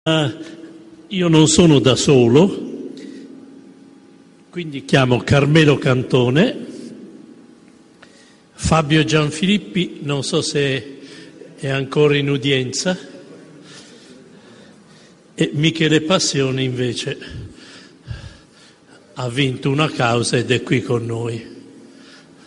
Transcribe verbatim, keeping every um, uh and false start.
Io non sono da solo, quindi chiamo Carmelo Cantone, Fabio Gianfilippi, non so se è ancora in udienza, e Michele Passioni invece ha vinto una causa ed è qui con noi.